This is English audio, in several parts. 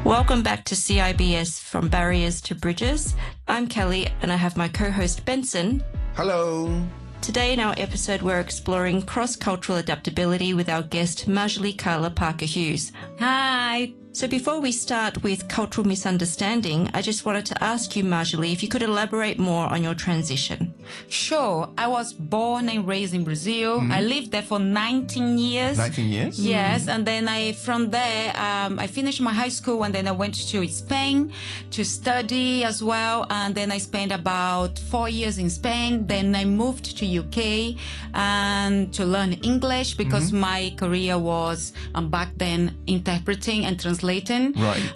Welcome back to CIBS From Barriers to Bridges. I'm Kelly and I have my co-host Benson. Hello. Today in our episode, we're exploring cross-cultural adaptability with our guest, Marjorie Carla Parker-Hughes. Hi. So before we start with cultural misunderstanding, I just wanted to ask you, Marjorie, if you could elaborate more on your transition. Sure. I was born and raised in Brazil. I lived there for 19 years. 19 years? Yes. And then from there, I finished my high school and then I went to Spain to study as well. And then I spent about 4 years in Spain. Then I moved to UK and to learn English because my career was back then interpreting and translating. Right.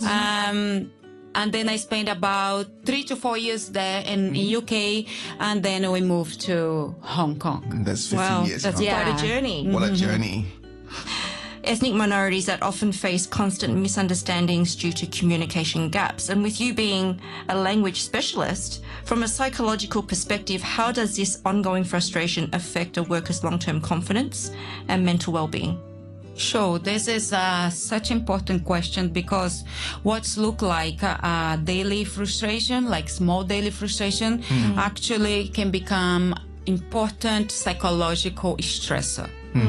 And then I spent about 3 to 4 years there in UK, and then we moved to Hong Kong. That's 15 Wow, years. that's huh? quite a journey. What a journey. Ethnic minorities that often face constant misunderstandings due to communication gaps. And with you being a language specialist, from a psychological perspective, how does this ongoing frustration affect a worker's long-term confidence and mental well-being? Sure, this is such an important question because what's look like daily frustration, like small daily frustration, actually can become important psychological stressor.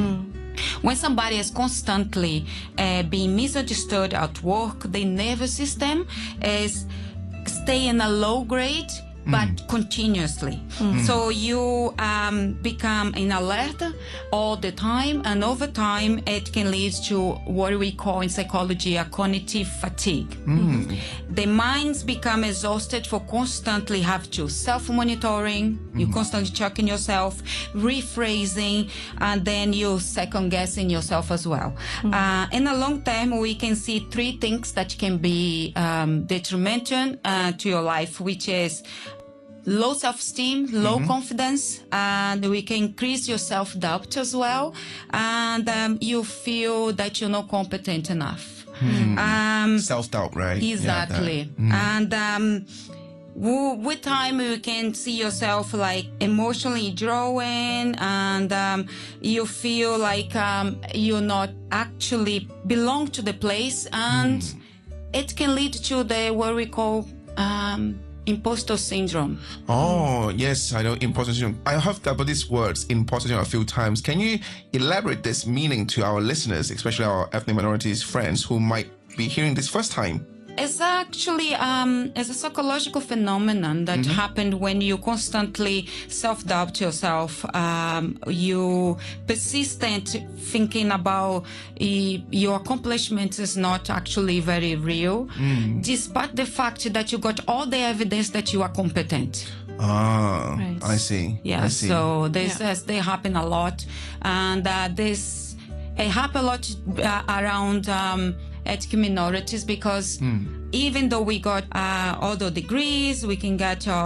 When somebody is constantly being misunderstood at work, the nervous system is stay in a low grade, but continuously. So you become in alert all the time, and over time it can lead to what we call in psychology a cognitive fatigue. The minds become exhausted for constantly have to self-monitoring, you constantly checking yourself, rephrasing, and then you second-guessing yourself as well. In the long term, we can see 3 things that can be detrimental to your life, which is low self-esteem, low confidence, and we can increase your self-doubt as well. And you feel that you're not competent enough. Self-doubt, right? Exactly. And with time, you can see yourself like emotionally drawing, and you feel like you're not actually belong to the place, and it can lead to the what we call imposter syndrome. Oh, yes, I know imposter syndrome. I have about these words, imposter syndrome, a few times. Can you elaborate this meaning to our listeners, especially our ethnic minorities friends who might be hearing this first time? It's actually it's a psychological phenomenon that happened when you constantly self-doubt yourself. You persistent thinking about your accomplishments is not actually very real, despite the fact that you got all the evidence that you are competent. Ah, Right. I see. Yeah, I see. so they happen a lot, and it happen a lot around ethnic minorities because even though we got all the degrees, we can get